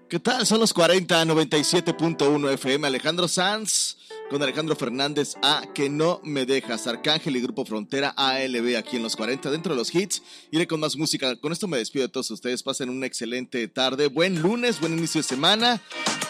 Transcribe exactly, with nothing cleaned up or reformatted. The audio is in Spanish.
¿Qué tal? Son los cuarenta, noventa y siete punto uno F M. Alejandro Sanz con Alejandro Fernández, A Que No Me Dejas. Arcángel y Grupo Frontera, A L B, aquí en los cuarenta, dentro de los hits. Iré con más música. Con esto me despido de todos ustedes. Pasen una excelente tarde. Buen lunes, buen inicio de semana.